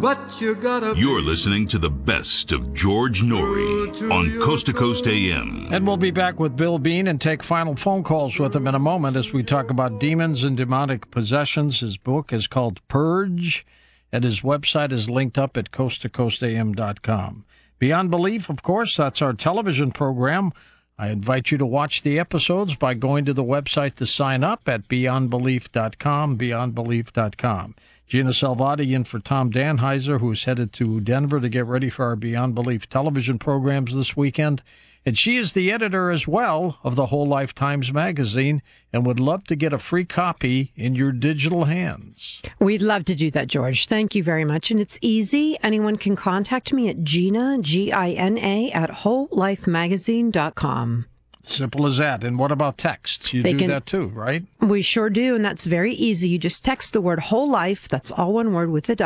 but you gotta... You're listening to the best of George Norrie on Coast to Coast AM. And we'll be back with Bill Bean and take final phone calls with him in a moment as we talk about demons and demonic possessions. His book is called Purge, and his website is linked up at coasttocoastam.com. Beyond Belief, of course, that's our television program. I invite you to watch the episodes by going to the website to sign up at beyondbelief.com, beyondbelief.com. Gina Salvati in for Tom Danheiser, who's headed to Denver to get ready for our Beyond Belief television programs this weekend. And she is the editor as well of the Whole Life Times magazine and would love to get a free copy in your digital hands. We'd love to do that, George. Thank you very much. And it's easy. Anyone can contact me at Gina, Gina, at wholelifemagazine.com. Simple as that. And what about texts? You do that too, right? We sure do, and that's very easy. You just text the word Whole Life, that's all one word with a